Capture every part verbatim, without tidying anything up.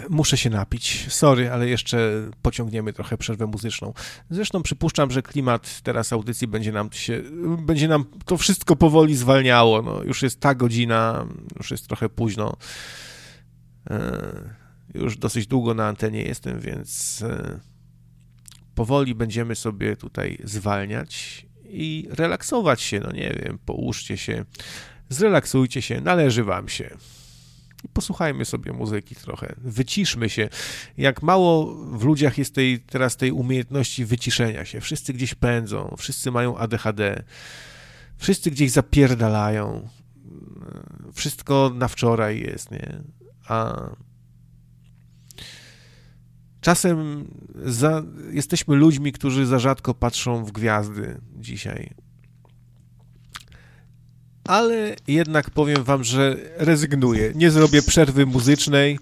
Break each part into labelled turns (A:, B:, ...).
A: muszę się napić. Sorry, ale jeszcze pociągniemy trochę przerwę muzyczną. Zresztą przypuszczam, że klimat teraz audycji będzie nam się, będzie nam to wszystko powoli zwalniało. No, już jest ta godzina, już jest trochę późno. Już dosyć długo na antenie jestem, więc powoli będziemy sobie tutaj zwalniać i relaksować się. No nie wiem, połóżcie się, zrelaksujcie się, należy wam się. I posłuchajmy sobie muzyki trochę, wyciszmy się. Jak mało w ludziach jest tej, teraz tej umiejętności wyciszenia się. Wszyscy gdzieś pędzą, wszyscy mają A D H D, wszyscy gdzieś zapierdalają. Wszystko na wczoraj jest, nie? A czasem za, jesteśmy ludźmi, którzy za rzadko patrzą w gwiazdy dzisiaj. Ale jednak powiem wam, że rezygnuję. Nie zrobię przerwy muzycznej,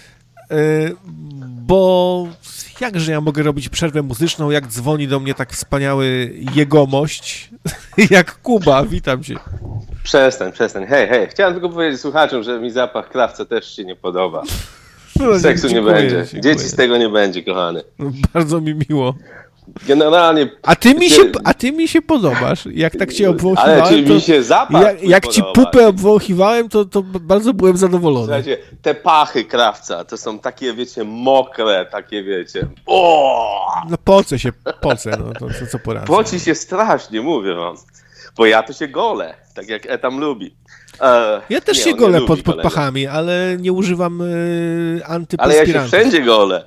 A: bo jakże ja mogę robić przerwę muzyczną, jak dzwoni do mnie tak wspaniały jegomość, jak Kuba. Witam cię.
B: Przestań, przestań. Hej, hej. Chciałem tylko powiedzieć słuchaczom, że mi zapach krawca też się nie podoba. No, Seksu nie będzie. Dziękuję. Dzieci z tego nie będzie, kochany.
A: No, bardzo mi miło.
B: Generalnie...
A: A ty mi się, a ty mi się podobasz. Jak tak cię obwąchiwałem,
B: ale czy
A: to,
B: mi się zapach
A: Jak, jak ci pupę obwąchiwałem, to, to bardzo byłem zadowolony.
B: Słuchajcie, te pachy krawca to są takie, wiecie, mokre, takie, wiecie... O!
A: No poce się, poce, no to, to co poradzę.
B: Poci się strasznie, mówię wam. Bo ja to się golę, tak jak Etam lubi. E,
A: ja też
B: nie,
A: się golę pod, pod
B: golenia.
A: pachami, ale nie używam y, antyperspirantów.
B: Ale ja się wszędzie golę.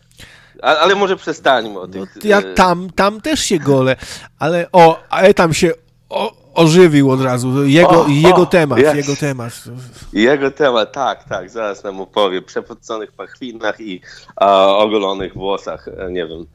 B: A, ale może przestańmy o tych...
A: No, ja tam, tam też się golę, ale o, a tam się o, ożywił od razu. Jego, o, jego o, temat, yes. jego temat.
B: Jego temat, tak, tak, zaraz nam opowie. Przepodconych pachwinach i a, ogolonych włosach, nie wiem,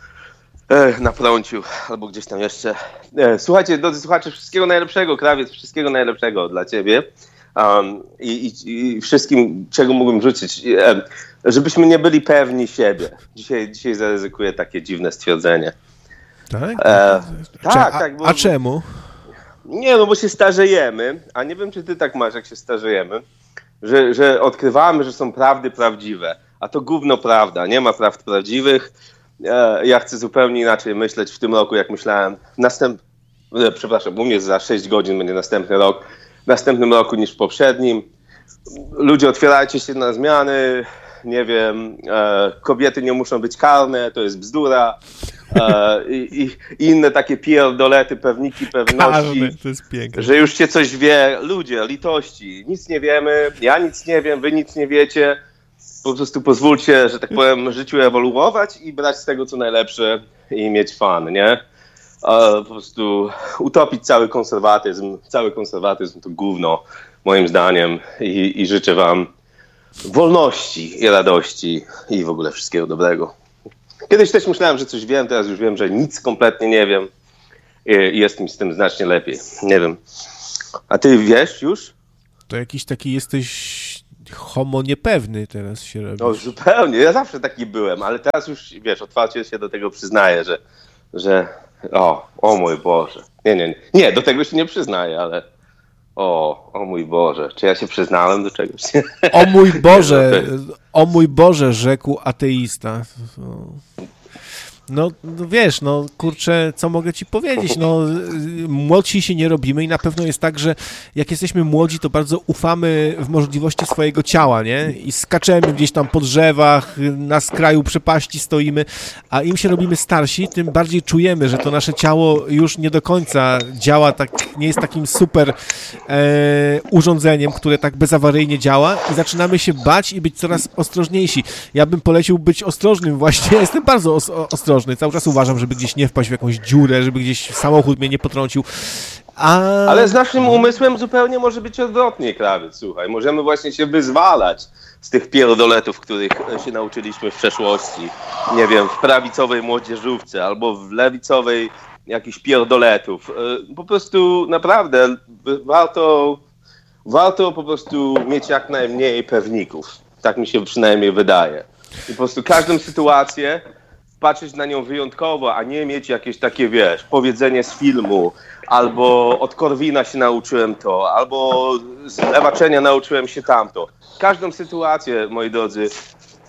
B: e, na prąciu albo gdzieś tam jeszcze. E, słuchajcie, drodzy słuchacze, wszystkiego najlepszego, krawiec, wszystkiego najlepszego dla ciebie. Um, i, i, I wszystkim, czego mógłbym rzucić, e, żebyśmy nie byli pewni siebie. Dzisiaj, dzisiaj zaryzykuję takie dziwne stwierdzenie.
A: Tak?
B: E, tak,
A: a,
B: tak. Bo,
A: a czemu?
B: Nie, no bo się starzejemy, a nie wiem, czy ty tak masz, jak się starzejemy, że, że odkrywamy, że są prawdy prawdziwe, a to gówno prawda, nie ma prawd prawdziwych. E, ja chcę zupełnie inaczej myśleć w tym roku, jak myślałem. Następ... E, przepraszam, u mnie za sześć godzin będzie następny rok. W następnym roku niż w poprzednim. Ludzie, otwierajcie się na zmiany. Nie wiem, e, kobiety nie muszą być karne, to jest bzdura. E, i, i inne takie pierdolety, pewniki, pewności.
A: Karne, to jest piękne.
B: Że już się coś wie. Ludzie, litości. Nic nie wiemy, ja nic nie wiem, wy nic nie wiecie. Po prostu pozwólcie, że tak powiem, życiu ewoluować i brać z tego, co najlepsze i mieć fan, nie? Po prostu utopić cały konserwatyzm. Cały konserwatyzm to gówno, moim zdaniem. I, i życzę wam wolności i radości i w ogóle wszystkiego dobrego. Kiedyś też myślałem, że coś wiem, teraz już wiem, że nic kompletnie nie wiem. I jest mi z tym znacznie lepiej. Nie wiem. A ty wiesz już?
A: To jakiś taki jesteś homo niepewny teraz się robi.
B: No zupełnie. Ja zawsze taki byłem, ale teraz już, wiesz, otwarcie się do tego przyznaję, że... że O, o mój Boże. Nie, nie, nie. Nie, do tego się nie przyznaję, ale o, o mój Boże. Czy ja się przyznałem do czegoś?
A: O mój Boże, o mój Boże, rzekł ateista. No, no wiesz, no kurczę, co mogę ci powiedzieć, no młodsi się nie robimy i na pewno jest tak, że jak jesteśmy młodzi, to bardzo ufamy w możliwości swojego ciała, nie? I skaczemy gdzieś tam po drzewach, na skraju przepaści stoimy, a im się robimy starsi, tym bardziej czujemy, że to nasze ciało już nie do końca działa, tak, nie jest takim super e, urządzeniem, które tak bezawaryjnie działa i zaczynamy się bać i być coraz ostrożniejsi. Ja bym polecił być ostrożnym właśnie, ja jestem bardzo os- ostrożny. Cały czas uważam, żeby gdzieś nie wpaść w jakąś dziurę, żeby gdzieś samochód mnie nie potrącił. A...
B: Ale z naszym umysłem zupełnie może być odwrotnie, krawiec, słuchaj. Możemy właśnie się wyzwalać z tych pierdoletów, których się nauczyliśmy w przeszłości. Nie wiem, w prawicowej młodzieżówce albo w lewicowej jakichś pierdoletów. Po prostu naprawdę warto, warto po prostu mieć jak najmniej pewników. Tak mi się przynajmniej wydaje. I po prostu każdą sytuację patrzeć na nią wyjątkowo, a nie mieć jakieś takie, wiesz, powiedzenie z filmu, albo od Korwina się nauczyłem to, albo z Ewaczenia nauczyłem się tamto. Każdą sytuację, moi drodzy,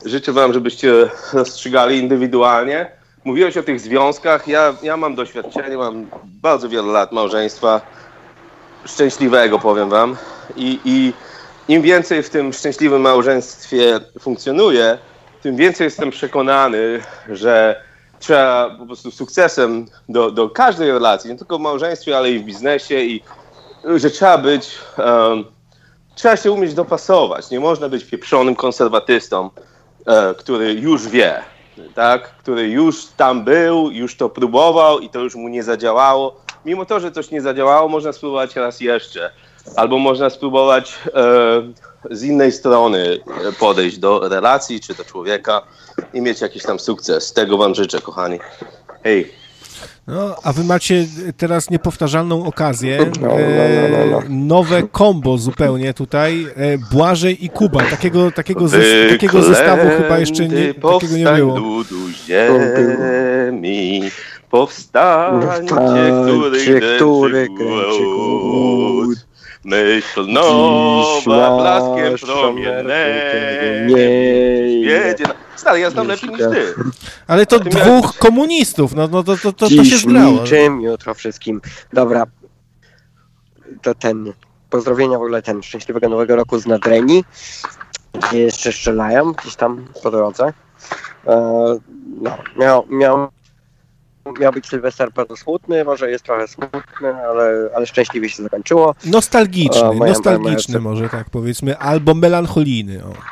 B: życzę wam, żebyście rozstrzygali indywidualnie. Mówiłeś o tych związkach, ja, ja mam doświadczenie, mam bardzo wiele lat małżeństwa szczęśliwego, powiem wam. I, i im więcej w tym szczęśliwym małżeństwie funkcjonuję, tym więcej jestem przekonany, że trzeba po prostu sukcesem do, do każdej relacji, nie tylko w małżeństwie, ale i w biznesie, i że trzeba być, um, trzeba się umieć dopasować. Nie można być pieprzonym konserwatystą, e, który już wie, tak? Który już tam był, już to próbował i to już mu nie zadziałało. Mimo to, że coś nie zadziałało, można spróbować raz jeszcze. Albo można spróbować e, z innej strony podejść do relacji czy do człowieka i mieć jakiś tam sukces. Tego wam życzę, kochani. Hej.
A: No, a wy macie teraz niepowtarzalną okazję. E, nowe kombo zupełnie tutaj. E, Błażej i Kuba. Takiego, takiego, zes- takiego zestawu chyba jeszcze nie, takiego nie było.
B: Ludu ziemi, powstańcie, który, który kręci głód. Myśl nowa, blaskiem promiennego. Jedzie. Stary, ja znam lepiej niż ty.
A: Ale to dwóch jak... komunistów, no, no to, to, to, to się zgrało.
C: Niczym, jutro wszystkim. Dobra, to ten, pozdrowienia w ogóle ten, szczęśliwego nowego roku z Nadrenii, gdzie jeszcze strzelają gdzieś tam po drodze. E, no, miał, miał, miał być Sylwester bardzo smutny, może jest trochę smutny, ale, ale szczęśliwie się zakończyło.
A: Nostalgiczny, e, moja, nostalgiczny moja... może tak powiedzmy, albo melancholijny, o.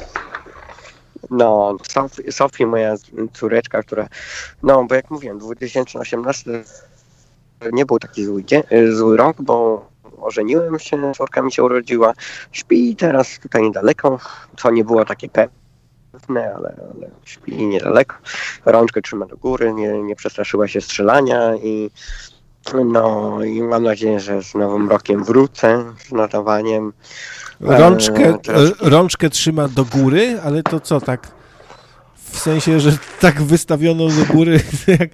C: No, Sofii, Sofii, moja córeczka, która, no, bo jak mówiłem, dwa tysiące osiemnasty nie był taki zły, zły rok, bo ożeniłem się, córka mi się urodziła, śpi teraz tutaj niedaleko, co nie było takie pewne, ale, ale śpi niedaleko, rączkę trzyma do góry, nie, nie przestraszyła się strzelania i no, i mam nadzieję, że z nowym rokiem wrócę z nadawaniem.
A: Rączkę, teraz... rączkę trzyma do góry, ale to co, tak w sensie, że tak wystawiono do góry jak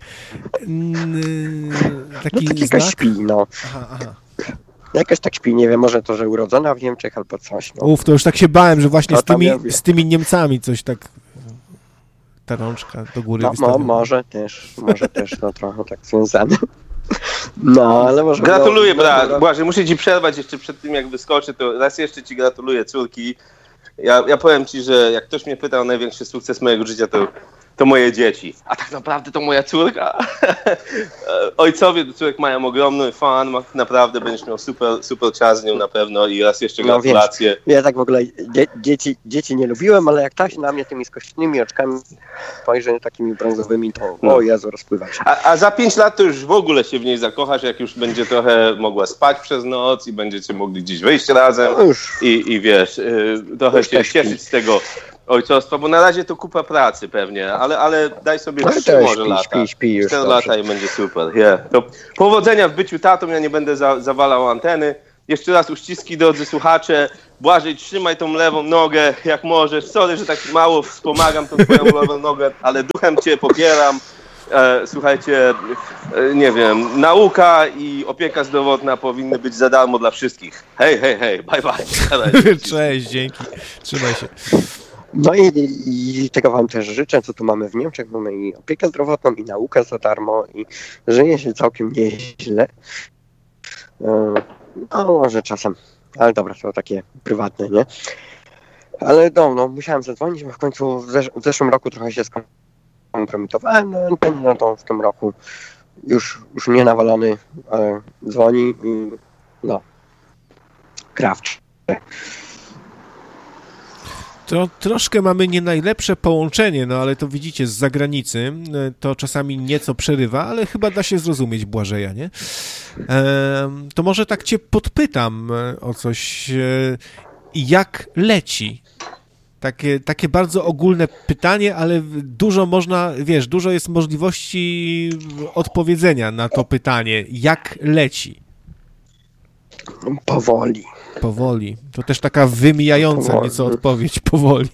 A: taki
C: no, tak jakaś
A: znak?
C: śpi, no.
A: Aha, aha.
C: Jakaś tak śpi, nie wiem, może to, że urodzona w Niemczech albo coś. No.
A: Uf, to już tak się bałem, że właśnie
C: to
A: z tymi,
C: ja
A: z tymi Niemcami coś tak ta rączka do góry no, wystawiona.
C: No, może też, może też no trochę tak związane. No, ale może...
B: Gratuluję, brat. Błażej, muszę ci przerwać jeszcze przed tym, jak wyskoczy, to raz jeszcze ci gratuluję, córki. Ja, ja powiem ci, że jak ktoś mnie pyta o największy sukces mojego życia, to, to moje dzieci. A tak naprawdę to moja córka. Ojcowie do córek mają ogromny fan, naprawdę będziesz miał super, super czas z nią na pewno i raz jeszcze gratulacje.
C: No, ja tak w ogóle dzie- dzieci, dzieci nie lubiłem, ale jak ta się na mnie tymi skośnymi oczkami spojrzy takimi brązowymi, to no. O Jezu, rozpływa się.
B: A, a za pięć lat to już w ogóle się w niej zakochasz, jak już będzie trochę mogła spać przez noc i będziecie mogli gdzieś wyjść razem no i, i wiesz, yy, trochę się cieszyć z tego ojcostwa, bo na razie to kupa pracy pewnie, ale, ale daj sobie no trzy może śpi, lata.
C: Śpi, śpi już
B: cztery lata i będzie super. Yeah. To powodzenia w byciu tatą, ja nie będę za, zawalał anteny. Jeszcze raz uściski, drodzy słuchacze. Błażej, trzymaj tą lewą nogę jak możesz. Sorry, że tak mało wspomagam tą twoją lewą nogę, ale duchem cię popieram. E, słuchajcie, e, nie wiem, nauka i opieka zdrowotna powinny być za darmo dla wszystkich. Hej, hej, hej, bye, bye.
A: Cześć, dzięki. Trzymaj się.
C: No i, i tego wam też życzę, co tu mamy w Niemczech. Mamy i opiekę zdrowotną, i naukę za darmo, i żyje się całkiem nieźle. No może czasem, ale dobra, to takie prywatne, nie? Ale no, no musiałem zadzwonić, bo w końcu w, zesz- w zeszłym roku trochę się skompromitowałem na antenie, no to w tym roku już, już nie nawalony, ale dzwoni i no, krawcz.
A: To troszkę mamy nie najlepsze połączenie, no ale to widzicie z zagranicy, to czasami nieco przerywa, ale chyba da się zrozumieć Błażeja, nie? E, to może tak cię podpytam o coś, jak leci? Takie, takie bardzo ogólne pytanie, ale dużo można, wiesz, dużo jest możliwości odpowiedzenia na to pytanie, jak leci?
C: Powoli.
A: Powoli. To też taka wymijająca powoli. Nieco odpowiedź. Powoli.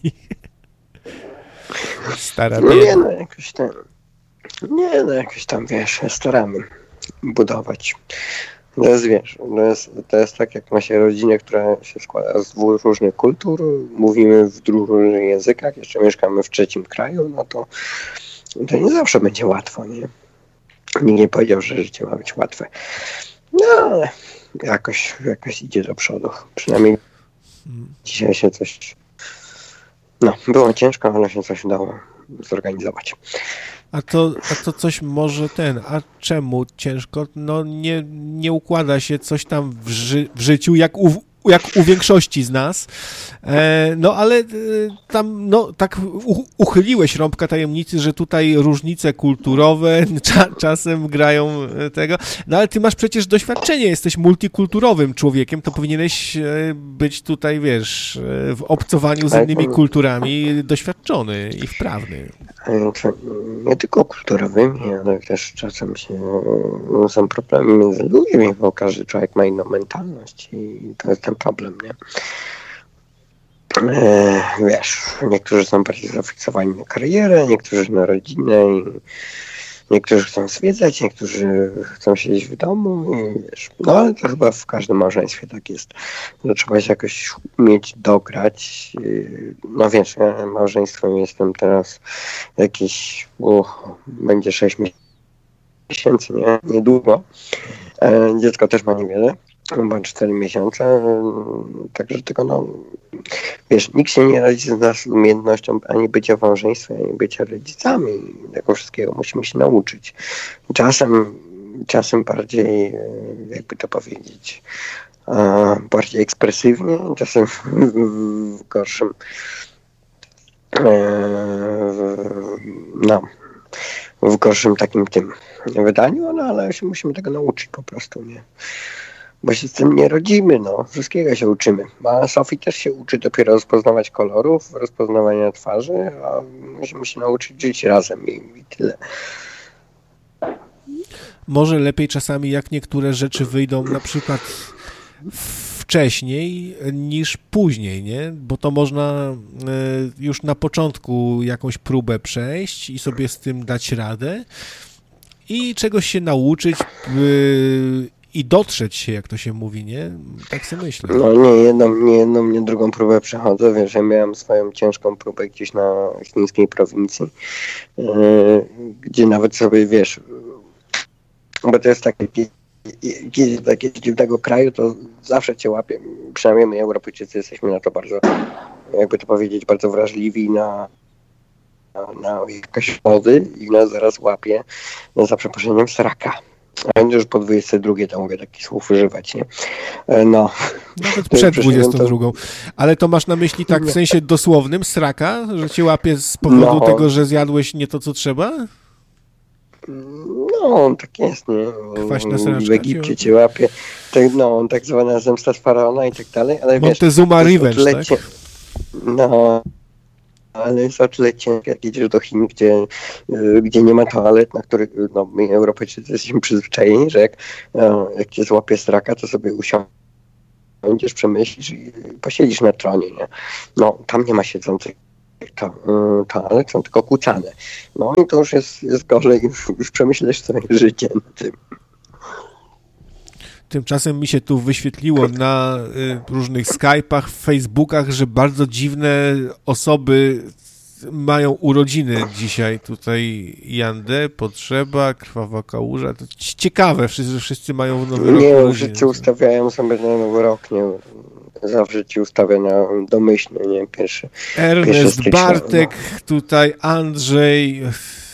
A: Stara
C: no nie no, jakoś tam, nie no, jakoś tam, wiesz, staramy budować To jest, wiesz, to jest, to jest tak, jak ma się rodzinę, która się składa z dwóch różnych kultur, mówimy w dwóch różnych językach, jeszcze mieszkamy w trzecim kraju, no to, to nie zawsze będzie łatwo, nie? Nikt nie powiedział, że życie ma być łatwe. No, ale jakoś, jakoś idzie do przodu. Przynajmniej dzisiaj się coś... No, było ciężko, ale się coś udało zorganizować.
A: A to, a to coś może ten, a czemu ciężko? No nie, nie układa się coś tam w, ży, w życiu, jak u, jak u większości z nas. E, no ale e, tam, no tak u, uchyliłeś rąbka tajemnicy, że tutaj różnice kulturowe cza, czasem grają tego. No ale ty masz przecież doświadczenie, jesteś multikulturowym człowiekiem, to powinieneś być tutaj, wiesz, w obcowaniu z innymi kulturami doświadczony i wprawny.
C: Nie tylko kulturowymi, ale też czasem się no, są problemy między ludźmi, bo każdy człowiek ma inną mentalność i to jest ten problem, nie? E, wiesz, niektórzy są bardziej zafiksowani na karierę, niektórzy na rodzinę, i niektórzy chcą zwiedzać, niektórzy chcą siedzieć w domu i wiesz, no ale to chyba w każdym małżeństwie tak jest, że trzeba się jakoś umieć dograć. No wiesz, ja małżeństwem jestem teraz jakieś, uch, będzie sześć miesięcy, nie? Niedługo. E, dziecko też ma niewiele, chyba cztery miesiące, także tylko no, wiesz, nikt się nie radzi z nas umiejętnością ani bycia w małżeństwie, ani bycia rodzicami. Tego wszystkiego musimy się nauczyć. Czasem, czasem bardziej, jakby to powiedzieć, bardziej ekspresywnie, czasem w gorszym no, w gorszym takim tym wydaniu, no ale się musimy tego nauczyć po prostu, nie? Bo się z tym nie rodzimy, no. Wszystkiego się uczymy. A Sofii też się uczy dopiero rozpoznawać kolorów, rozpoznawania twarzy, a musimy się nauczyć żyć razem i, i tyle.
A: Może lepiej czasami, jak niektóre rzeczy wyjdą na przykład wcześniej niż później, nie? Bo to można już na początku jakąś próbę przejść i sobie z tym dać radę i czegoś się nauczyć i dotrzeć się, jak to się mówi, nie? Tak sobie myślę.
C: No nie jedną, nie jedną, nie drugą próbę przechodzę. Wiesz, ja miałem swoją ciężką próbę gdzieś na chińskiej prowincji, yy, gdzie nawet sobie, wiesz, bo to jest takie, kiedy do jakiegoś dziwnego kraju, to zawsze cię łapie. Przynajmniej my, Europejczycy, jesteśmy na to bardzo, jakby to powiedzieć, bardzo wrażliwi na na, na jakoś wody i nas zaraz łapie, no, za przeproszeniem, sraka. A już po dwudziestej drugiej to mogę takich słów używać, nie? No.
A: Nawet przed dwudziestą drugą. Ale to masz na myśli tak w sensie dosłownym, sraka, że cię łapie z powodu no. tego, że zjadłeś nie to, co trzeba?
C: No, tak jest, nie?
A: Kwaśna sraczka.
C: W Egipcie cię łapie, tak, no, tak zwana zemsta z faraona i tak dalej, ale wiesz...
A: Montezuma Revenge, tak?
C: No... Ale jest o tyle ciężkie, jak jedziesz do Chin, gdzie, gdzie nie ma toalet, na których no, my Europejczycy jesteśmy przyzwyczajeni, że jak, jak cię złapie straka, to sobie usiądziesz, przemyślisz i posiedzisz na tronie, nie? No, tam nie ma siedzących to, toalet, są tylko kucane. No i to już jest, jest gorzej, już, już przemyślisz swoje życie na tym.
A: Tymczasem mi się tu wyświetliło na y, różnych Skype'ach, Facebookach, że bardzo dziwne osoby mają urodziny dzisiaj. Tutaj Jandę, Potrzeba, Krwawa Kałuża. To ciekawe, wszyscy, wszyscy mają nowy rok.
C: Nie, wszyscy ustawiają sobie na nowy rok, nie. Zawsze ci ustawia na domyślnie, nie? Pierwszy.
A: Ernest,
C: pierwszy
A: Bartek, no. Tutaj Andrzej...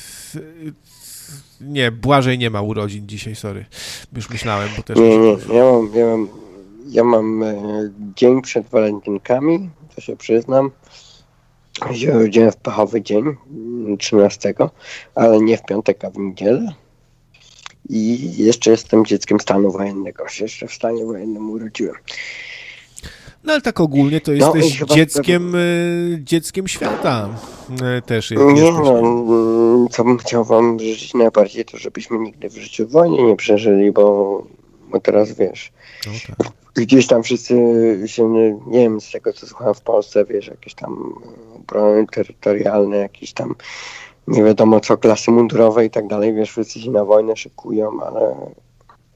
A: Nie, Błażej nie ma urodzin dzisiaj, sorry. Już myślałem, bo też...
C: Nie, nie, ja mam, ja mam, ja mam e, dzień przed walentynkami, to się przyznam. Się urodziłem w pechowy dzień, trzynastego, ale nie w piątek, a w niedzielę. I jeszcze jestem dzieckiem stanu wojennego, się jeszcze w stanie wojennym urodziłem.
A: No ale tak ogólnie to jesteś no, dzieckiem, to... dzieckiem świata też. Jest,
C: nie no, co bym chciał wam życzyć najbardziej, to żebyśmy nigdy w życiu wojny nie przeżyli, bo, bo teraz wiesz, no tak. Gdzieś tam wszyscy się, nie wiem, z tego co słucham w Polsce, wiesz, jakieś tam obrony terytorialne, jakieś tam nie wiadomo co, klasy mundurowe i tak dalej, wiesz, wszyscy się na wojnę szykują, ale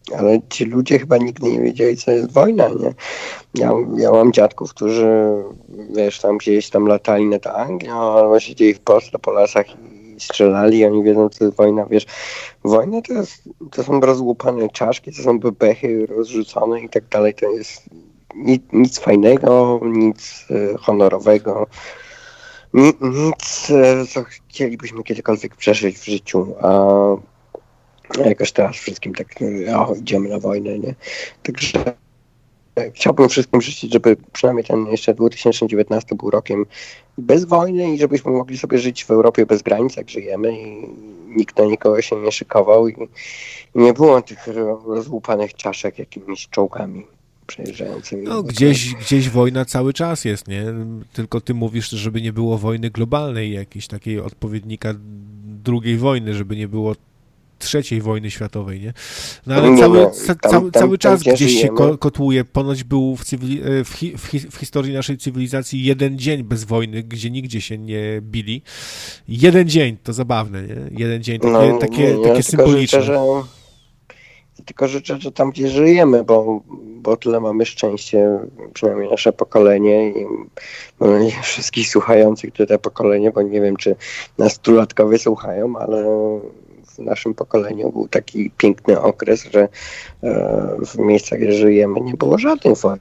C: ale ci ludzie chyba nigdy nie wiedzieli, co jest wojna, nie? Ja, ja mam dziadków, którzy, wiesz, tam gdzieś tam latali nad Anglią, albo siedzieli w Polsce po lasach i strzelali, i oni wiedzą, co jest wojna, wiesz. Wojna to, jest, to są rozłupane czaszki, to są bebechy rozrzucone i tak dalej, to jest nic, nic fajnego, nic e, honorowego, nic, nic, co chcielibyśmy kiedykolwiek przeżyć w życiu, a jakoś teraz wszystkim tak, o, idziemy na wojnę, nie? Także chciałbym wszystkim życzyć, żeby przynajmniej ten jeszcze dwa tysiące dziewiętnasty był rokiem bez wojny i żebyśmy mogli sobie żyć w Europie bez granic, jak żyjemy i nikt na nikogo się nie szykował i, i nie było tych rozłupanych czaszek jakimiś czołgami przejeżdżającymi.
A: No gdzieś, gdzieś wojna cały czas jest, nie? Tylko ty mówisz, żeby nie było wojny globalnej, jakiejś takiej odpowiednika drugiej wojny, żeby nie było trzeciej wojny światowej, nie? No ale cały,
C: nie, tam,
A: cały,
C: tam,
A: cały czas
C: tam,
A: gdzieś
C: żyjemy.
A: się kotłuje. Ponoć był w, cywili- w, hi- w, hi- w historii naszej cywilizacji jeden dzień bez wojny, gdzie nigdzie się nie bili. Jeden dzień, to zabawne, nie? Jeden dzień, takie,
C: No,
A: takie,
C: nie, nie,
A: takie
C: ja
A: symboliczne.
C: Tylko życzę, że, tylko życzę, że tam, gdzie żyjemy, bo, bo tyle mamy szczęście, przynajmniej nasze pokolenie i mam nadzieję wszystkich słuchających tutaj pokolenie, bo nie wiem, czy nastolatkowie słuchają, ale w naszym pokoleniu był taki piękny okres, że e, w miejscach, gdzie żyjemy, nie było żadnych wojen.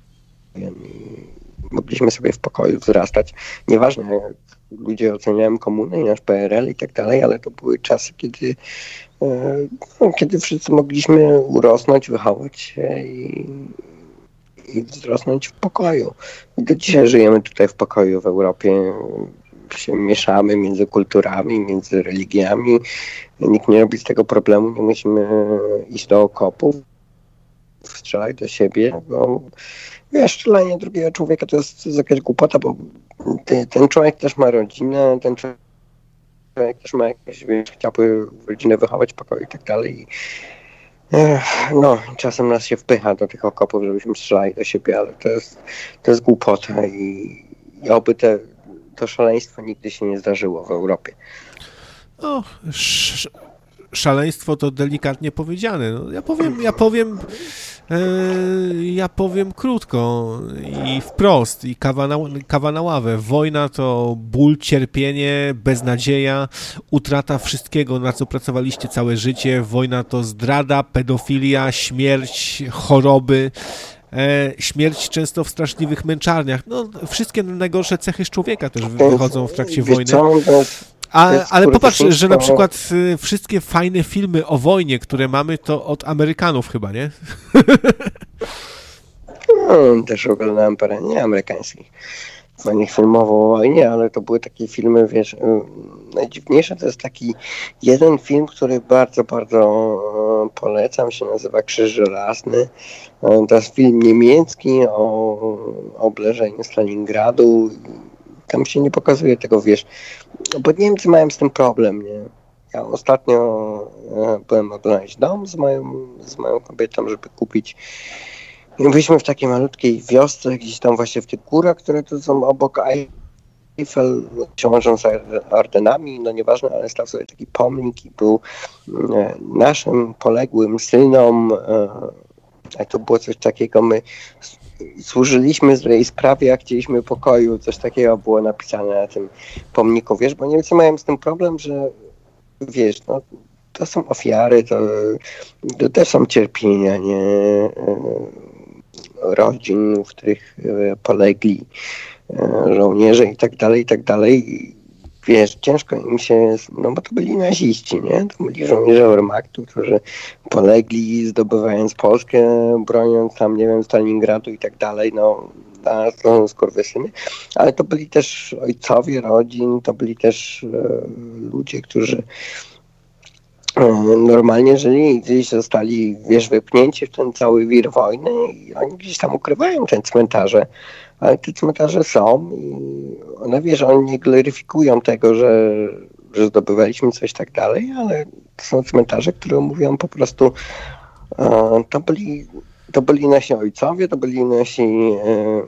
C: Mogliśmy sobie w pokoju wzrastać. Nieważne, jak ludzie oceniają komunę i nasz P R L i tak dalej, ale to były czasy, kiedy, e, no, kiedy wszyscy mogliśmy urosnąć, wychować się i, i wzrosnąć w pokoju. I do dzisiaj żyjemy tutaj w pokoju w Europie. Się mieszamy między kulturami, między religiami. Nikt nie robi z tego problemu, nie musimy iść do okopów, strzelać do siebie, bo wiesz, strzelanie drugiego człowieka to jest, to jest jakaś głupota, bo ty, ten człowiek też ma rodzinę, ten człowiek też ma jakieś, wiesz, chciałby rodzinę wychować w pokoju i tak dalej. I, no, czasem nas się wpycha do tych okopów, żebyśmy strzelali do siebie, ale to jest, to jest głupota i, i oby te to szaleństwo nigdy się nie zdarzyło w Europie.
A: No, sz- szaleństwo to delikatnie powiedziane. No, ja powiem, ja powiem, e, ja powiem krótko i wprost, i kawa na, kawa na ławę. Wojna to ból, cierpienie, beznadzieja, utrata wszystkiego, na co pracowaliście całe życie. Wojna to zdrada, pedofilia, śmierć, choroby. E, śmierć często w straszliwych męczarniach. No, wszystkie najgorsze cechy z człowieka też wychodzą w trakcie
C: Wiesz
A: wojny.
C: co, to jest,
A: A,
C: to jest
A: ale popatrz,
C: wszystko...
A: że na przykład y, wszystkie fajne filmy o wojnie, które mamy, to od Amerykanów chyba, nie?
C: No, też oglądałem parę nie amerykańskich fajnych filmów o wojnie, ale to były takie filmy, wiesz, najdziwniejsze to jest taki jeden film, który bardzo, bardzo polecam, się nazywa Krzyż Żelazny. To jest film niemiecki o obleżeniu Stalingradu. Tam się nie pokazuje tego, wiesz, bo Niemcy mają z tym problem, nie? Ja ostatnio byłem oglądać dom z moją, z moją kobietą, żeby kupić. I byliśmy w takiej malutkiej wiosce, gdzieś tam właśnie w tych górach, które tu są obok Eiffel, się łączą z Ardenami, no nieważne, ale stał sobie taki pomnik i był e, naszym poległym synom, e, a to było coś takiego, my służyliśmy złej sprawie, a chcieliśmy pokoju, coś takiego było napisane na tym pomniku, wiesz, bo Niemcy mają z tym problem, że wiesz, no to są ofiary, to, to też są cierpienia, nie? Rodzin, w których polegli żołnierze i tak dalej, i tak dalej. Wiesz, ciężko im się, no bo to byli naziści, nie? To byli żołnierze Wehrmachtu, którzy polegli zdobywając Polskę, broniąc tam, nie wiem, Stalingradu i tak dalej, no a to są skurwysyny, ale to byli też ojcowie rodzin, to byli też e, ludzie, którzy normalnie żyli i gdzieś zostali, wiesz, wypchnięci w ten cały wir wojny i oni gdzieś tam ukrywają te cmentarze, ale te cmentarze są i one, wiesz, oni nie gloryfikują tego, że, że zdobywaliśmy coś tak dalej, ale to są cmentarze, które mówią po prostu e, to byli to byli nasi ojcowie, to byli nasi e,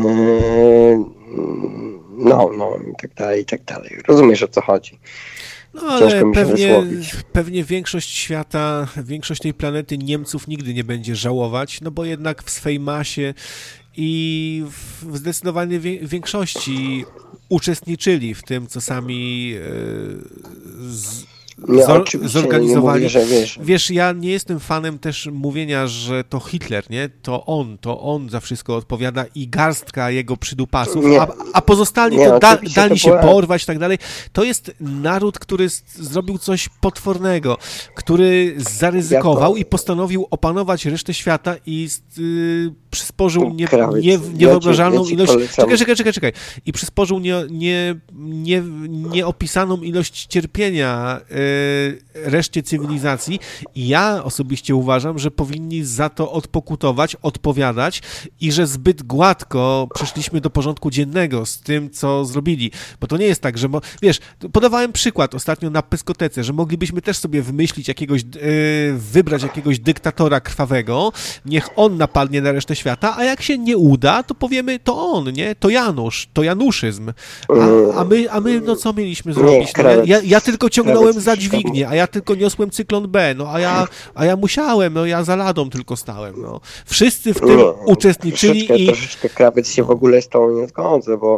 C: e, no, no i tak dalej, i tak dalej. Rozumiesz, o co chodzi.
A: No ale pewnie, pewnie większość świata, większość tej planety Niemców nigdy nie będzie żałować, no bo jednak w swej masie i w zdecydowanej większości uczestniczyli w tym, co sami z,
C: nie,
A: zor, zorganizowali.
C: Nie mówię, że wiesz.
A: wiesz, ja nie jestem fanem też mówienia, że to Hitler, nie? To on, to on za wszystko odpowiada i garstka jego przydupasów, a, a pozostali
C: nie,
A: to da, dali
C: to
A: się
C: była...
A: porwać i tak dalej. To jest naród, który zrobił coś potwornego, który zaryzykował ja to... i postanowił opanować resztę świata i y, przysporzył nie, nie, niewyobrażalną ja ci, ja ci ilość... Czekaj, czekaj, czekaj, czekaj. I przysporzył nie, nie, nie, nieopisaną ilość cierpienia y, reszcie cywilizacji i ja osobiście uważam, że powinni za to odpokutować, odpowiadać i że zbyt gładko przeszliśmy do porządku dziennego z tym, co zrobili, bo to nie jest tak, że, mo- wiesz, podawałem przykład ostatnio na Pyskotece, że moglibyśmy też sobie wymyślić jakiegoś, yy, wybrać jakiegoś dyktatora krwawego, niech on napadnie na resztę świata, a jak się nie uda, to powiemy, to on, nie? To Janusz, to januszyzm. A, a, my, a my, no co mieliśmy zrobić? No, ja, ja tylko ciągnąłem za dźwignię, a ja tylko niosłem cyklon B, no a ja, a ja musiałem, no ja za ladą tylko stałem, no. Wszyscy w tym no, uczestniczyli
C: troszeczkę,
A: i...
C: Troszeczkę krawiec się w ogóle z tą nie zgodzę, bo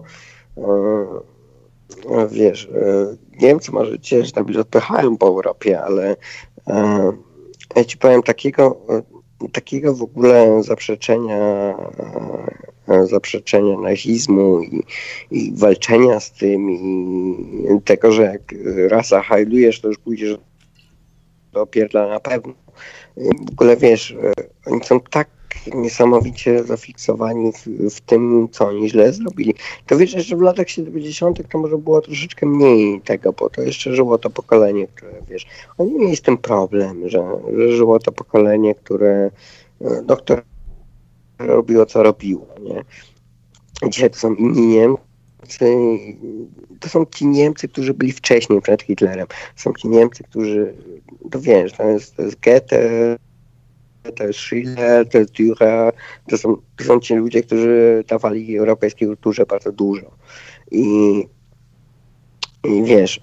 C: e, wiesz, e, Niemcy może cię tam odpychają po Europie, ale e, ja ci powiem takiego, takiego w ogóle zaprzeczenia e, zaprzeczenia nazizmu i, i walczenia z tym i tego, że jak raz zahajlujesz, to już pójdziesz do opierdla na pewno. W ogóle wiesz, oni są tak niesamowicie zafiksowani w, w tym, co oni źle zrobili. To wiesz, że w latach siedemdziesiątych to może było troszeczkę mniej tego, bo to jeszcze żyło to pokolenie, które wiesz, oni mieli z tym problem, że, że żyło to pokolenie, które no, które robiło, co robiło, nie? Dzisiaj to są inni Niemcy, to są ci Niemcy, którzy byli wcześniej przed Hitlerem. To są ci Niemcy, którzy, to wiesz, to jest, to jest Goethe, to jest Schiller, to jest Dürer, to są, to są ci ludzie, którzy dawali europejskiej kulturze bardzo dużo. I, i wiesz,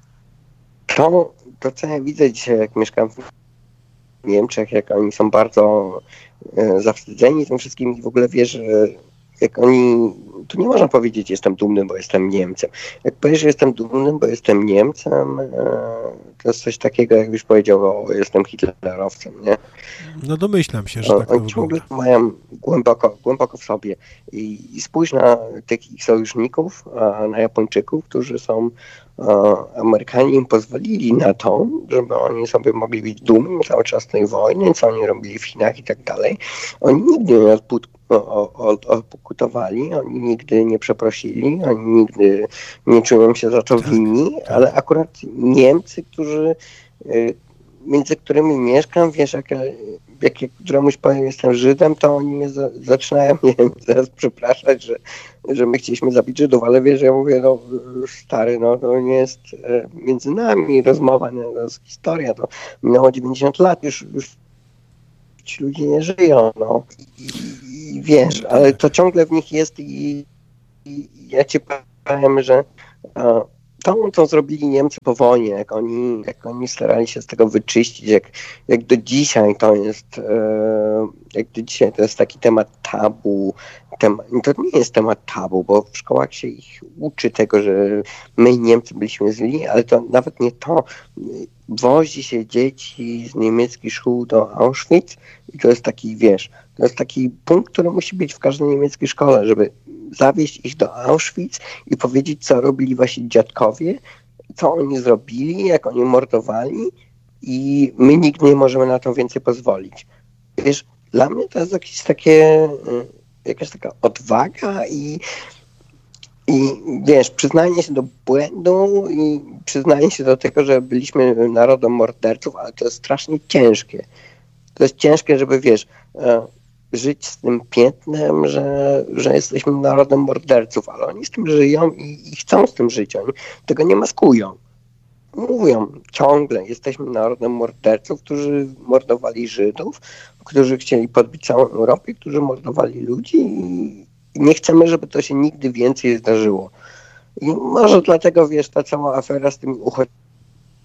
C: to, to co ja widzę dzisiaj, jak mieszkam w Niemczech, jak oni są bardzo e, zawstydzeni tym wszystkim i w ogóle wiesz, że jak oni, tu nie można powiedzieć, jestem dumny, bo jestem Niemcem. Jak powiesz, że jestem dumny, bo jestem Niemcem, to jest coś takiego, jakbyś powiedział, o, jestem hitlerowcem, nie?
A: No domyślam się, że tak to
C: Oni ciągle mają głęboko, głęboko w sobie. I, i spójrz na tych ich sojuszników, na Japończyków, którzy są, Amerykanie im pozwolili na to, żeby oni sobie mogli być dumni cały czas tej wojny, co oni robili w Chinach i tak dalej. Oni nigdy nie odput odpokutowali, oni nigdy nie przeprosili, oni nigdy nie czują się za to winni, ale akurat Niemcy, którzy, między którymi mieszkam, wiesz, jak, jak, jak któremuś powiem, jestem Żydem, to oni mnie za, zaczynają, nie wiem, zaraz przepraszać, że, że my chcieliśmy zabić Żydów, ale wiesz, ja mówię, no stary, no to nie jest między nami rozmowa, nie, to jest historia, to minęło dziewięćdziesiąt lat, już, już ci ludzie nie żyją, no. I, i wiesz, ale to ciągle w nich jest i, i ja ci powiem, że a, to, co zrobili Niemcy po wojnie, jak oni, jak oni starali się z tego wyczyścić, jak, jak do dzisiaj to jest e, jak do dzisiaj to jest taki temat tabu. Temat, to nie jest temat tabu, bo w szkołach się ich uczy tego, że my Niemcy byliśmy źli, ale to nawet nie to. Wozi się dzieci z niemieckich szkół do Auschwitz i to jest taki, wiesz, to jest taki punkt, który musi być w każdej niemieckiej szkole, żeby zawieźć ich do Auschwitz i powiedzieć, co robili wasi dziadkowie, co oni zrobili, jak oni mordowali i my nigdy nie możemy na to więcej pozwolić. Wiesz, dla mnie to jest jakieś takie, jakaś taka odwaga i I wiesz, przyznanie się do błędu i przyznanie się do tego, że byliśmy narodem morderców, ale to jest strasznie ciężkie. To jest ciężkie, żeby wiesz, żyć z tym piętnem, że, że jesteśmy narodem morderców, ale oni z tym żyją i, i chcą z tym żyć. Oni tego nie maskują. Mówią ciągle, jesteśmy narodem morderców, którzy mordowali Żydów, którzy chcieli podbić całą Europę, którzy mordowali ludzi i nie chcemy, żeby to się nigdy więcej zdarzyło. I może dlatego, wiesz, ta cała afera z tymi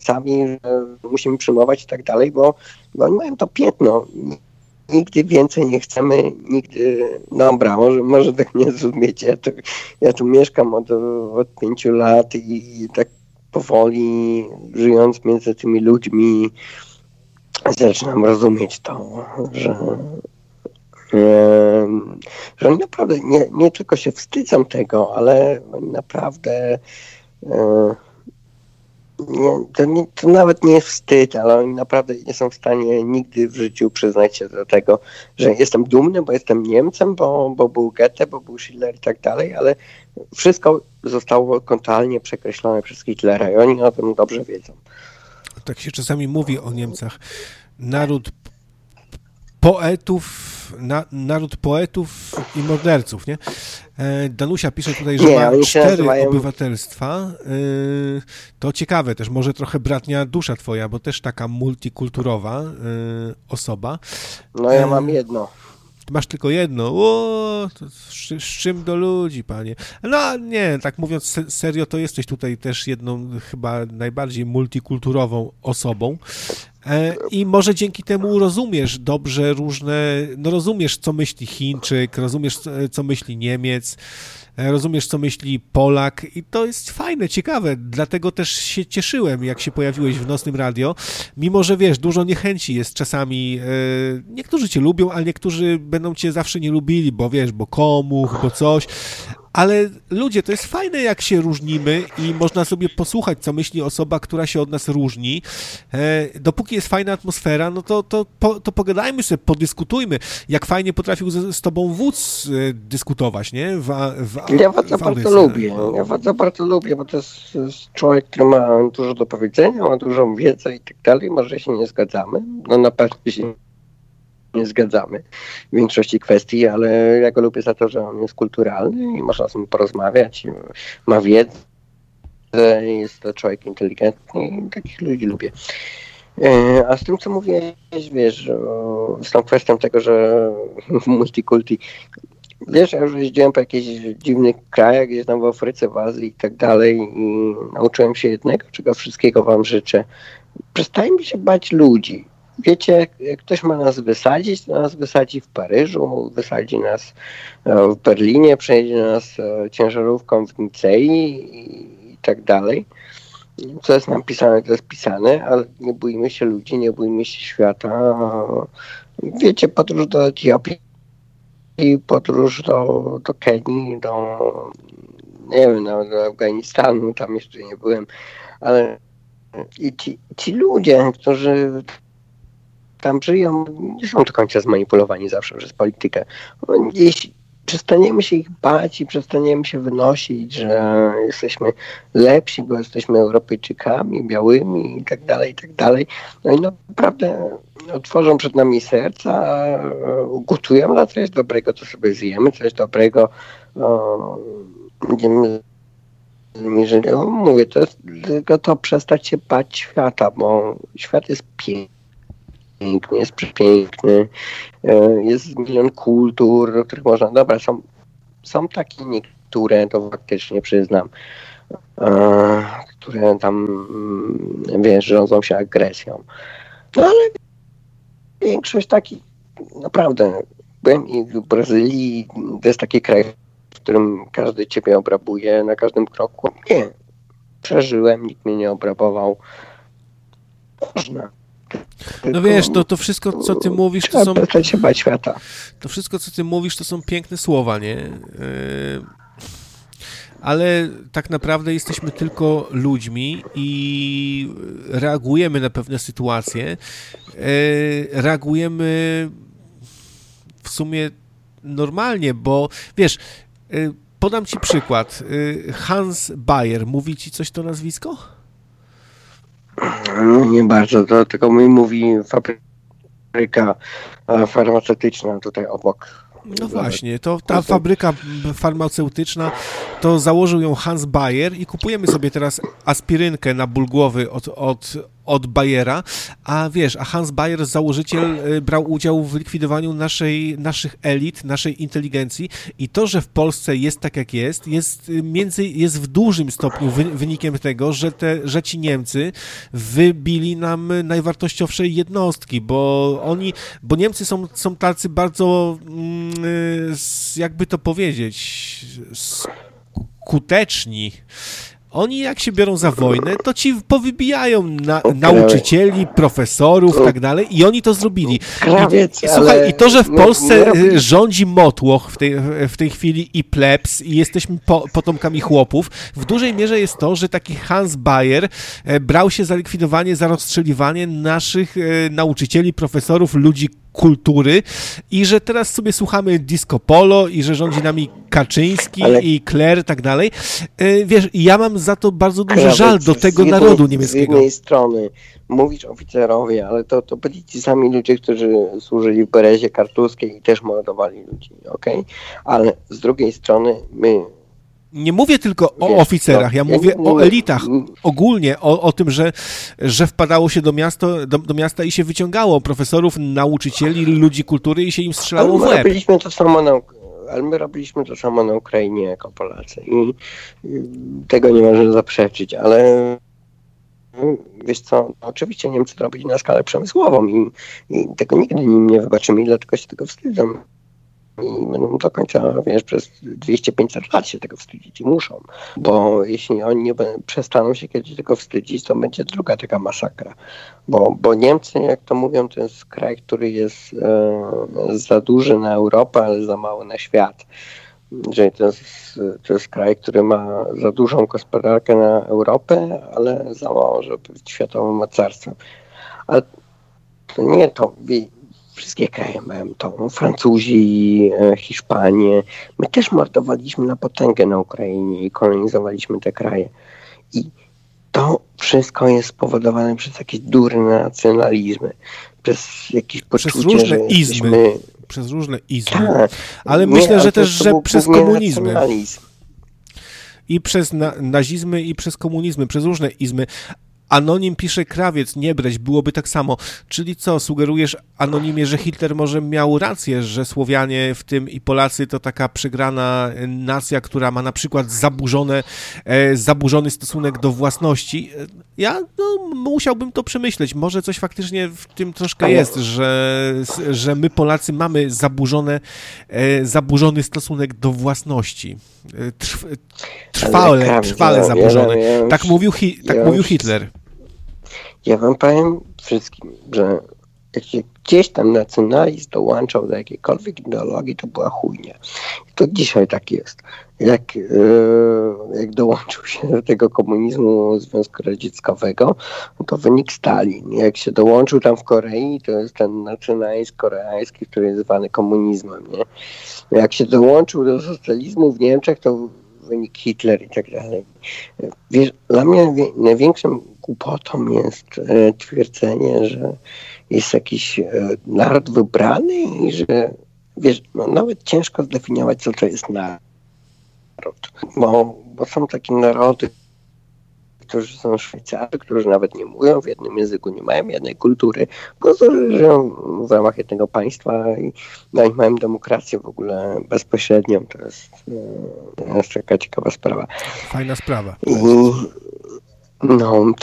C: Niemcami, że musimy przyjmować i tak dalej, bo, bo oni mają to piętno. Nigdy więcej nie chcemy, nigdy, dobra, może, może tak nie zrozumiecie, ja tu, ja tu mieszkam od, od pięciu lat i, i tak powoli, żyjąc między tymi ludźmi, zaczynam rozumieć to, że, e, że oni naprawdę nie, nie tylko się wstydzą tego, ale oni naprawdę e, nie, to, nie, to nawet nie jest wstyd, ale oni naprawdę nie są w stanie nigdy w życiu przyznać się do tego, że jestem dumny, bo jestem Niemcem, bo, bo był Goethe, bo był Schiller i tak dalej, ale wszystko zostało totalnie przekreślone przez Hitlera i oni o tym dobrze wiedzą.
A: Tak się czasami mówi o Niemcach. Naród poetów, na, naród poetów i morderców, nie? Danusia pisze tutaj, że
C: nie,
A: ma cztery
C: nazywają...
A: obywatelstwa. To ciekawe też, może trochę bratnia dusza twoja, bo też taka multikulturowa osoba.
C: No ja mam jedno.
A: Masz tylko jedno. O, to z, z czym do ludzi, panie. No nie, tak mówiąc se, serio, to jesteś tutaj też jedną chyba najbardziej multikulturową osobą. E, I może dzięki temu rozumiesz dobrze różne, no rozumiesz, co myśli Chińczyk, rozumiesz, co, co myśli Niemiec, rozumiesz, co myśli Polak i to jest fajne, ciekawe, dlatego też się cieszyłem, jak się pojawiłeś w Nocnym Radio, mimo że wiesz, dużo niechęci jest czasami, e, niektórzy cię lubią, ale niektórzy będą cię zawsze nie lubili, bo wiesz, bo komuch, bo coś, ale ludzie, to jest fajne, jak się różnimy i można sobie posłuchać, co myśli osoba, która się od nas różni. E, dopóki jest fajna atmosfera, no to, to, po, to pogadajmy sobie, podyskutujmy. Jak fajnie potrafił z, z tobą wódz e, dyskutować, nie? W, w,
C: ja bardzo, bardzo lubię. Ja bardzo, bardzo lubię, bo to jest, jest człowiek, który ma dużo do powiedzenia, ma dużą wiedzę i tak dalej. Może się nie zgadzamy. No na pewno się nie zgadzamy w większości kwestii, ale ja go lubię za to, że on jest kulturalny i można z nim porozmawiać, ma wiedzę, jest to człowiek inteligentny i takich ludzi lubię. A z tym, co mówiłeś, wiesz, z tą kwestią tego, że multikulti, wiesz, ja już jeździłem po jakichś dziwnych krajach, gdzieś tam w Afryce, w Azji i tak dalej i nauczyłem się jednego, czego wszystkiego wam życzę. Przestańmy się bać ludzi. Wiecie, jak ktoś ma nas wysadzić, to nas wysadzi w Paryżu, wysadzi nas w Berlinie, przejedzie nas ciężarówką w Nicei i tak dalej. Co jest nam pisane, to jest pisane, ale nie bójmy się ludzi, nie bójmy się świata. Wiecie, podróż do Etiopii, podróż do, do Kenii, do, nie wiem, do, do Afganistanu, tam jeszcze nie byłem, ale i ci, ci ludzie, którzy tam żyją, nie są do końca zmanipulowani zawsze przez politykę. Jeśli przestaniemy się ich bać i przestaniemy się wynosić, że jesteśmy lepsi, bo jesteśmy Europejczykami, białymi i tak dalej, i tak dalej, no i naprawdę otworzą przed nami serca, gotują na coś dobrego, to sobie zjemy, coś dobrego, o, będziemy jeżeli, no, mówię, to jest tylko to przestać się bać świata, bo świat jest piękny. Piękny, jest przepiękny, jest milion kultur, do których można, dobra, są, są takie niektóre, to faktycznie przyznam, które tam, wiesz, rządzą się agresją. No ale większość takich, naprawdę, byłem i w Brazylii, to jest taki kraj, w którym każdy ciebie obrabuje na każdym kroku. Nie, przeżyłem, nikt mnie nie obrabował. Można.
A: No wiesz, no to wszystko, co ty mówisz, to są...
C: się bać świata.
A: To wszystko, co ty mówisz, to są piękne słowa, nie? Yy... Ale tak naprawdę jesteśmy tylko ludźmi i reagujemy na pewne sytuacje. Yy... Reagujemy w sumie normalnie, bo wiesz, yy, podam ci przykład. Yy, Hans Bayer, mówi ci coś to nazwisko?
C: No, nie bardzo, to tylko mi mówi fabryka farmaceutyczna tutaj obok.
A: No właśnie, to ta fabryka farmaceutyczna to założył ją Hans Bayer i kupujemy sobie teraz aspirynkę na ból głowy od, od, od Bayera, a wiesz, a Hans Bayer, założyciel, brał udział w likwidowaniu naszej, naszych elit, naszej inteligencji i to, że w Polsce jest tak, jak jest, jest, między, jest w dużym stopniu wy, wynikiem tego, że, te, że ci Niemcy wybili nam najwartościowsze jednostki, bo oni, bo Niemcy są, są tacy bardzo, jakby to powiedzieć, skuteczni. Oni jak się biorą za wojnę, to ci powybijają na, nauczycieli, profesorów i tak dalej i oni to zrobili.
C: Krawiec,
A: I, słuchaj,
C: ale...
A: i to, że w
C: nie,
A: Polsce
C: nie
A: rządzi motłoch w tej, w tej chwili i plebs i jesteśmy po, potomkami chłopów, w dużej mierze jest to, że taki Hans Bayer brał się za likwidowanie, za rozstrzeliwanie naszych nauczycieli, profesorów, ludzi kultury i że teraz sobie słuchamy disco polo i że rządzi nami Kaczyński ale... i Kler i tak dalej. Wiesz, ja mam za to bardzo duży Krawiec, żal do tego jednej, narodu niemieckiego.
C: Z jednej strony mówisz oficerowie, ale to, to byli ci sami ludzie, którzy służyli w Berezie Kartuskiej i też mordowali ludzi, okej? Okay? Ale z drugiej strony my
A: Nie mówię tylko o
C: Wiesz,
A: oficerach,
C: no,
A: ja mówię ja nie, o elitach, ogólnie o, o tym, że, że wpadało się do, miasto, do, do miasta i się wyciągało profesorów, nauczycieli, ludzi kultury i się im strzelało w łeb.
C: Robiliśmy to samo na, ale my robiliśmy to samo na Ukrainie jako Polacy i, i tego nie można zaprzeczyć, ale wiesz co, oczywiście Niemcy to robili na skalę przemysłową i, i tego nigdy im nie wybaczymy i dlatego się tego wstydzą. I będą do końca, wiesz, przez dwieście pięćset lat się tego wstydzić i muszą, bo jeśli oni nie b- przestaną się kiedyś tego wstydzić, to będzie druga taka masakra, bo, bo Niemcy, jak to mówią, to jest kraj, który jest e, za duży na Europę, ale za mały na świat. Że to jest, to jest kraj, który ma za dużą gospodarkę na Europę, ale za mało, żeby być światowym mocarstwem. Ale to nie to... Wszystkie kraje mają to. Francuzi, Hiszpanie. My też mordowaliśmy na potęgę na Ukrainie i kolonizowaliśmy te kraje. I to wszystko jest spowodowane przez jakieś durne nacjonalizmy, przez jakieś poczucie,
A: przez różne
C: że
A: izmy.
C: jesteśmy...
A: Przez różne izmy.
C: Tak.
A: Ale
C: Nie,
A: myślę,
C: ale
A: że
C: to,
A: też,
C: to
A: że przez komunizmy.
C: Nacjonalizm.
A: I przez na, nazizmy, i przez komunizmy, przez różne izmy. Anonim pisze Krawiec, nie brać, byłoby tak samo. Czyli co, sugerujesz Anonimie, że Hitler może miał rację, że Słowianie, w tym i Polacy, to taka przegrana nacja, która ma na przykład zaburzone, e, zaburzony stosunek do własności? Ja no, musiałbym to przemyśleć. Może coś faktycznie w tym troszkę jest, że, że my Polacy mamy zaburzone, e, zaburzony stosunek do własności. Trw, trwale, trwale zaburzone. Ja, ja, tak mówił, hi, tak
C: ja,
A: mówił Hitler.
C: Ja wam powiem wszystkim, że jak się gdzieś tam nacjonalizm dołączał do jakiejkolwiek ideologii, to była chujnia. I to dzisiaj tak jest. Jak, yy, jak dołączył się do tego komunizmu Związku Radzieckiego, to wynik Stalin. Jak się dołączył tam w Korei, to jest ten nacjonalizm koreański, który jest zwany komunizmem. Nie? Jak się dołączył do socjalizmu w Niemczech, to wynik Hitler i tak dalej. Wiesz, dla mnie największym głupotą jest e, twierdzenie, że jest jakiś e, naród wybrany i że, wiesz, no, nawet ciężko zdefiniować, co to jest naród. Bo, bo są takie narody, którzy są Szwajcarzy, którzy nawet nie mówią w jednym języku, nie mają jednej kultury, po prostu żyją w ramach jednego państwa i, no, i mają demokrację w ogóle bezpośrednią. To jest, to jest taka ciekawa sprawa.
A: Fajna sprawa.
C: I, no,